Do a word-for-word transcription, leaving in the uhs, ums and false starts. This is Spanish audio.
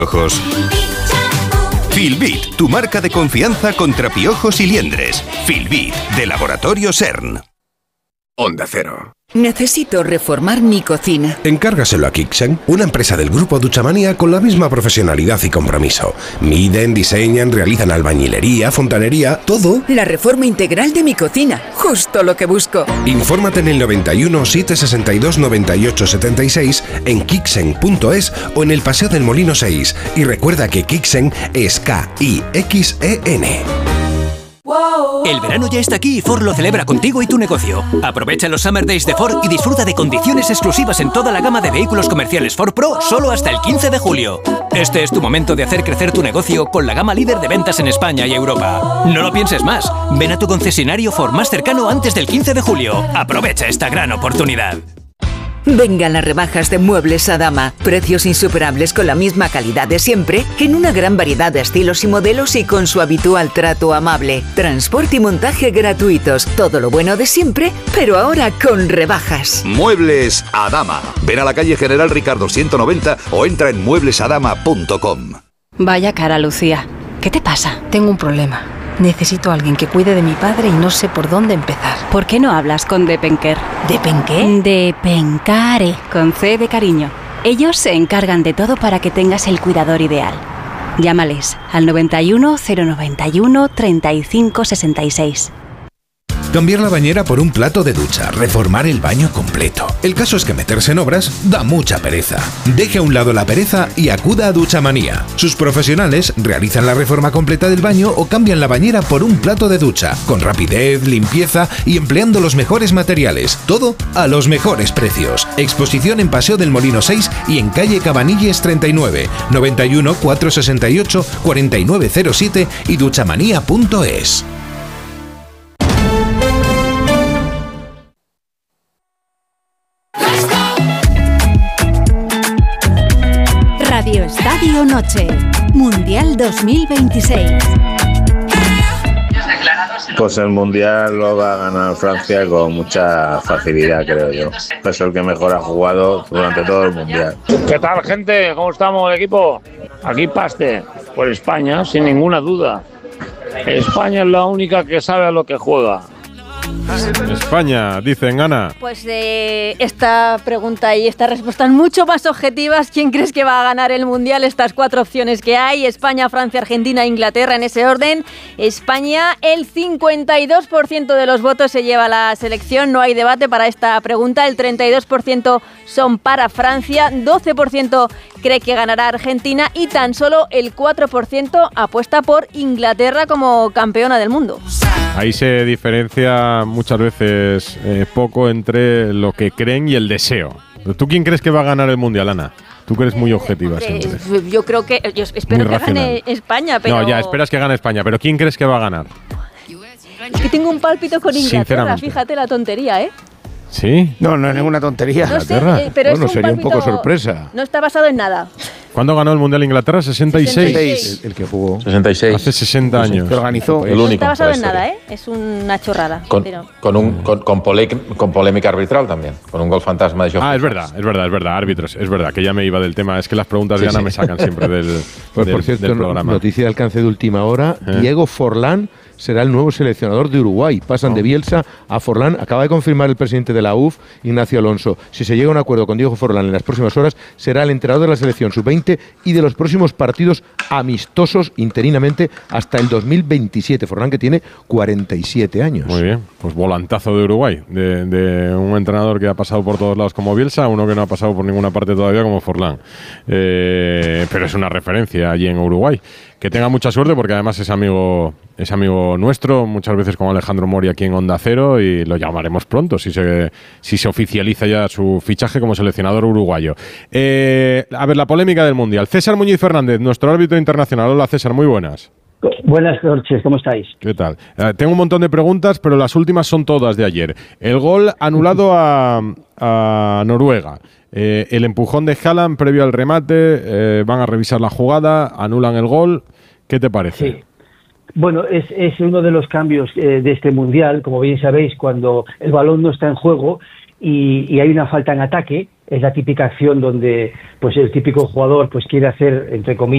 Ojos. Filbit, tu marca de confianza contra piojos y liendres. Filbit, de Laboratorio CERN. Onda Cero. Necesito reformar mi cocina. Encárgaselo a Kixen, una empresa del grupo Duchamanía con la misma profesionalidad y compromiso. Miden, diseñan, realizan albañilería, fontanería, todo. La reforma integral de mi cocina, justo lo que busco. Infórmate en el noventa y uno, setecientos sesenta y dos, noventa y ocho setenta y seis, en kixen punto es o en el Paseo del Molino seis. Y recuerda que Kixen es K I X E N. El verano ya está aquí y Ford lo celebra contigo y tu negocio. Aprovecha los Summer Days de Ford y disfruta de condiciones exclusivas en toda la gama de vehículos comerciales Ford Pro solo hasta el quince de julio. Este es tu momento de hacer crecer tu negocio con la gama líder de ventas en España y Europa. No lo pienses más. Ven a tu concesionario Ford más cercano antes del quince de julio. Aprovecha esta gran oportunidad. Vengan las rebajas de Muebles Adama. Precios insuperables con la misma calidad de siempre, en una gran variedad de estilos y modelos y con su habitual trato amable. Transporte y montaje gratuitos. Todo lo bueno de siempre, pero ahora con rebajas. Muebles Adama. Ven a la calle General Ricardo ciento noventa o entra en muebles adama punto com. Vaya cara, Lucía. ¿Qué te pasa? Tengo un problema. Necesito a alguien que cuide de mi padre y no sé por dónde empezar. ¿Por qué no hablas con Depenker? ¿Depenqué? Depencare, con C de cariño. Ellos se encargan de todo para que tengas el cuidador ideal. Llámales al noventa y uno, cero noventa y uno, treinta y cinco sesenta y seis. Cambiar la bañera por un plato de ducha, reformar el baño completo. El caso es que meterse en obras da mucha pereza. Deje a un lado la pereza y acuda a Duchamanía. Sus profesionales realizan la reforma completa del baño o cambian la bañera por un plato de ducha, con rapidez, limpieza y empleando los mejores materiales. Todo a los mejores precios. Exposición en Paseo del Molino seis y en calle Cabanilles treinta y nueve, noventa y uno, cuatrocientos sesenta y ocho, cuarenta y nueve cero siete y duchamanía punto es. Radio Estadio Noche, Mundial dos mil veintiséis. Pues el Mundial lo va a ganar Francia con mucha facilidad, creo yo. Es el que mejor ha jugado durante todo el Mundial. ¿Qué tal, gente? ¿Cómo estamos, el equipo? Aquí Paste, por España, sin ninguna duda. España es la única que sabe a lo que juega. España, dicen, Ana. Pues de esta pregunta y esta respuesta mucho más objetivas. ¿Quién crees que va a ganar el Mundial? Estas cuatro opciones que hay: España, Francia, Argentina, Inglaterra, en ese orden. España, el cincuenta y dos por ciento de los votos se lleva la selección. No hay debate para esta pregunta. El treinta y dos por ciento son para Francia, doce por ciento cree que ganará Argentina y tan solo el cuatro por ciento apuesta por Inglaterra como campeona del mundo. Ahí se diferencia muchas veces eh, poco entre lo que creen y el deseo. ¿Tú quién crees que va a ganar el Mundial, Ana? Tú que eres muy objetiva Hombre, siempre. Yo creo que, yo espero que gane España, pero... No, ya, esperas que gane España, pero ¿quién crees que va a ganar? Es que tengo un pálpito con Inglaterra, fíjate la tontería, ¿eh? ¿Sí? No, no es ninguna tontería. No sé, eh, pero bueno, es un sería pálpito, un poco sorpresa. No está basado en nada. ¿Cuándo ganó el Mundial Inglaterra? ¿sesenta y seis? sesenta y seis. El, el que jugó. sesenta y seis. Hace sesenta años. Que organizó. El no único. está basado en nada, ¿eh? Es una chorrada. Con, pero... con, un, con, con, pole, con polémica arbitral también. Con un gol fantasma de Joe. Ah, es verdad, es verdad, es verdad. Árbitros, es verdad, que ya me iba del tema. Es que las preguntas Sí, de Ana sí. me sacan siempre del, Pues del, por cierto, del programa. noticia de alcance de última hora. ¿Eh? Diego Forlán será el nuevo seleccionador de Uruguay. Pasan oh. de Bielsa a Forlán. Acaba de confirmar el presidente de la U F, Ignacio Alonso. Si se llega a un acuerdo con Diego Forlán en las próximas horas, será el entrenador de la selección sub veinte y de los próximos partidos amistosos interinamente hasta el dos mil veintisiete. Forlán, que tiene cuarenta y siete años. Muy bien, pues volantazo de Uruguay, de, de un entrenador que ha pasado por todos lados como Bielsa, uno que no ha pasado por ninguna parte todavía como Forlán. Eh, pero es una referencia allí en Uruguay. Que tenga mucha suerte porque además es amigo, es amigo nuestro, muchas veces con Alejandro Mori aquí en Onda Cero, y lo llamaremos pronto si se, si se oficializa ya su fichaje como seleccionador uruguayo. Eh, a ver, la polémica del Mundial. César Muñiz Fernández, nuestro árbitro internacional. Hola, César, muy buenas. Buenas noches, ¿cómo estáis? ¿Qué tal? Eh, tengo un montón de preguntas, pero las últimas son todas de ayer. El gol anulado a, a Noruega. Eh, el empujón de Haaland previo al remate, eh, van a revisar la jugada, anulan el gol. ¿Qué te parece? Sí. Bueno, es, es uno de los cambios eh, de este Mundial, como bien sabéis, cuando el balón no está en juego y, y hay una falta en ataque, es la típica acción donde pues el típico jugador pues quiere hacer, entre comillas,